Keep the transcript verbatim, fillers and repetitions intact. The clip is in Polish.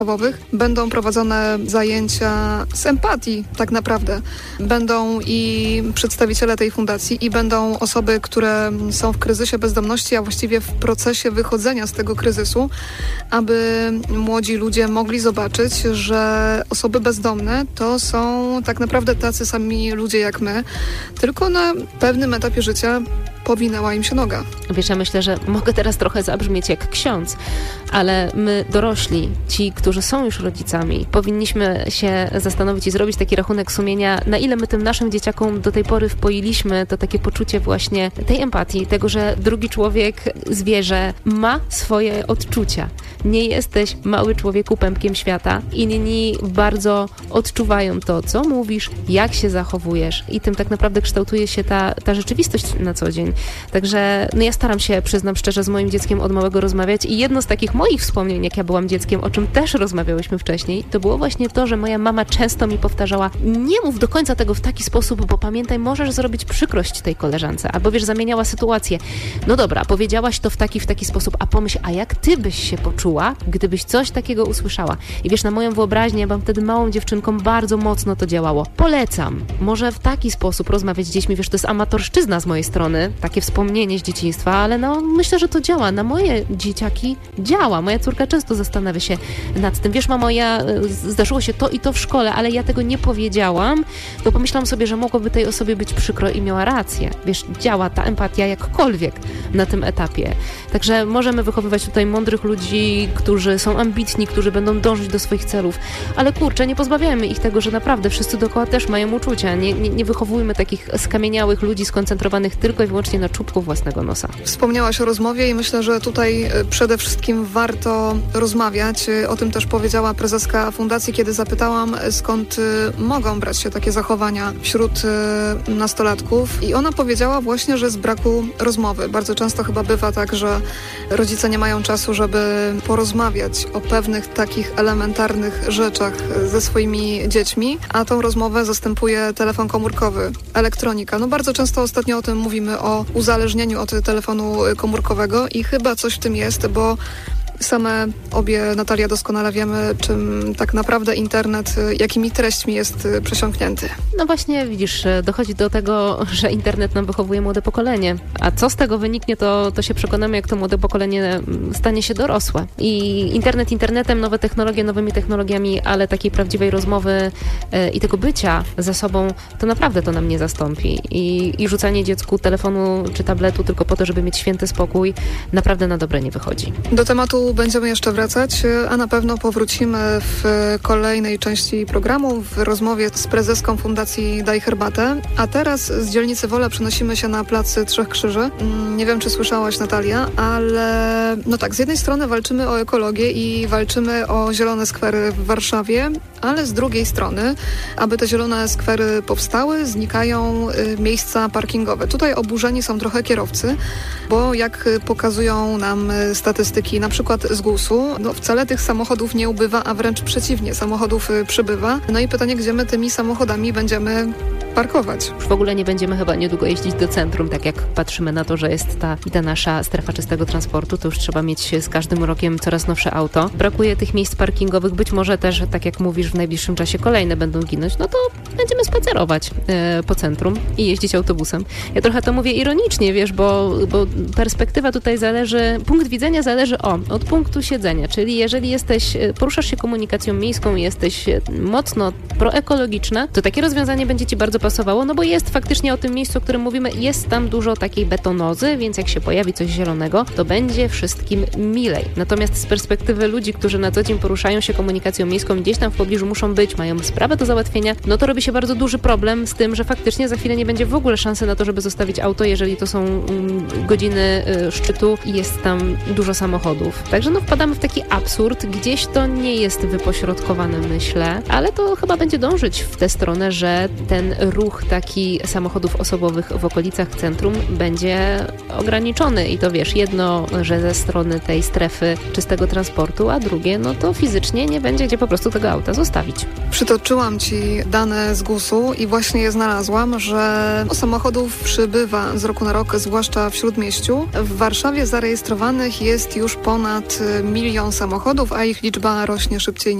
Będą prowadzone zajęcia z empatii tak naprawdę. Będą i przedstawiciele tej fundacji i będą osoby, które są w kryzysie bezdomności, a właściwie w procesie wychodzenia z tego kryzysu, aby młodzi ludzie mogli zobaczyć, że osoby bezdomne to są tak naprawdę tacy sami ludzie jak my, tylko na pewnym etapie życia powinęła im się noga. Wiesz, ja myślę, że mogę teraz trochę zabrzmieć jak ksiądz, ale my dorośli, ci, którzy są już rodzicami, powinniśmy się zastanowić i zrobić taki rachunek sumienia, na ile my tym naszym dzieciakom do tej pory wpoiliśmy to takie poczucie właśnie tej empatii, tego, że drugi człowiek, zwierzę ma swoje odczucia. Nie jesteś, mały człowieku, pępkiem świata. Inni bardzo odczuwają to, co mówisz, jak się zachowujesz i tym tak naprawdę kształtuje się ta, ta rzeczywistość na co dzień. Także no ja staram się, przyznam szczerze, z moim dzieckiem od małego rozmawiać i jedno z takich moich wspomnień, jak ja byłam dzieckiem, o czym też rozmawiałyśmy wcześniej, to było właśnie to, że moja mama często mi powtarzała: nie mów do końca tego w taki sposób, bo pamiętaj, możesz zrobić przykrość tej koleżance. Albo wiesz, zamieniała sytuację. No dobra, powiedziałaś to w taki, w taki sposób, a pomyśl, a jak ty byś się poczuła, gdybyś coś takiego usłyszała? I wiesz, na moją wyobraźnię, ja byłam wtedy małą dziewczynką, bardzo mocno to działało. Polecam. Może w taki sposób rozmawiać z dziećmi, wiesz, to jest amatorszczyzna z mojej strony, takie wspomnienie z dzieciństwa, ale no myślę, że to działa. Na moje dzieciaki działa. Moja córka często zastanawia się nad tym. Wiesz, mamo, ja zdarzyło się to i to w szkole, ale ja tego nie powiedziałam, bo pomyślałam sobie, że mogłoby tej osobie być przykro i miała rację. Wiesz, działa ta empatia jakkolwiek na tym etapie. Także możemy wychowywać tutaj mądrych ludzi, którzy są ambitni, którzy będą dążyć do swoich celów, ale kurczę, nie pozbawiajmy ich tego, że naprawdę wszyscy dookoła też mają uczucia. Nie, nie, nie wychowujmy takich skamieniałych ludzi skoncentrowanych tylko i wyłącznie na czubku własnego nosa. Wspomniałaś o rozmowie i myślę, że tutaj przede wszystkim warto rozmawiać. O tym też powiedziała prezeska fundacji, kiedy zapytałam, skąd mogą brać się takie zachowania wśród nastolatków. I ona powiedziała właśnie, że z braku rozmowy. Bardzo często chyba bywa tak, że rodzice nie mają czasu, żeby porozmawiać o pewnych takich elementarnych rzeczach ze swoimi dziećmi, a tą rozmowę zastępuje telefon komórkowy, elektronika. No bardzo często ostatnio o tym mówimy, o uzależnieniu od telefonu komórkowego i chyba coś w tym jest, bo same obie, Natalia, doskonale wiemy, czym tak naprawdę internet, jakimi treśćmi jest przesiąknięty. No właśnie, widzisz, dochodzi do tego, że internet nam wychowuje młode pokolenie. A co z tego wyniknie, to, to się przekonamy, jak to młode pokolenie stanie się dorosłe. I internet internetem, nowe technologie nowymi technologiami, ale takiej prawdziwej rozmowy e, i tego bycia ze sobą, to naprawdę to nam nie zastąpi. I, i rzucanie dziecku telefonu czy tabletu tylko po to, żeby mieć święty spokój, naprawdę na dobre nie wychodzi. Do tematu będziemy jeszcze wracać, a na pewno powrócimy w kolejnej części programu w rozmowie z prezeską Fundacji Daj Herbatę. A teraz z dzielnicy Wola przenosimy się na plac Trzech Krzyży. Nie wiem, czy słyszałaś, Natalia, ale no tak, z jednej strony walczymy o ekologię i walczymy o zielone skwery w Warszawie, ale z drugiej strony, aby te zielone skwery powstały, znikają miejsca parkingowe. Tutaj oburzeni są trochę kierowcy, bo jak pokazują nam statystyki na przykład z gusu, no wcale tych samochodów nie ubywa, a wręcz przeciwnie, samochodów przybywa. No i pytanie, gdzie my tymi samochodami będziemy parkować. Już w ogóle nie będziemy chyba niedługo jeździć do centrum, tak jak patrzymy na to, że jest ta, i ta nasza strefa czystego transportu, to już trzeba mieć z każdym rokiem coraz nowsze auto. Brakuje tych miejsc parkingowych, być może też, tak jak mówisz, w najbliższym czasie kolejne będą ginąć, no to będziemy spacerować e, po centrum i jeździć autobusem. Ja trochę to mówię ironicznie, wiesz, bo, bo perspektywa tutaj zależy, punkt widzenia zależy o, od punktu siedzenia, czyli jeżeli jesteś, poruszasz się komunikacją miejską i jesteś mocno proekologiczna, to takie rozwiązanie będzie ci bardzo pasowało, no bo jest faktycznie o tym miejscu, o którym mówimy, jest tam dużo takiej betonozy, więc jak się pojawi coś zielonego, to będzie wszystkim milej. Natomiast z perspektywy ludzi, którzy na co dzień poruszają się komunikacją miejską, gdzieś tam w pobliżu muszą być, mają sprawę do załatwienia, no to robi się bardzo duży problem z tym, że faktycznie za chwilę nie będzie w ogóle szansy na to, żeby zostawić auto, jeżeli to są um, godziny y, szczytu i jest tam dużo samochodów. Także no wpadamy w taki absurd, gdzieś to nie jest wypośrodkowane, myślę, ale to chyba będzie dążyć w tę stronę, że ten ruch taki samochodów osobowych w okolicach centrum będzie ograniczony i to wiesz, jedno, że ze strony tej strefy czystego transportu, a drugie, no to fizycznie nie będzie gdzie po prostu tego auta zostawić. Przytoczyłam Ci dane z gusu i właśnie je znalazłam, że samochodów przybywa z roku na rok, zwłaszcza w Śródmieściu. W Warszawie zarejestrowanych jest już ponad milion samochodów, a ich liczba rośnie szybciej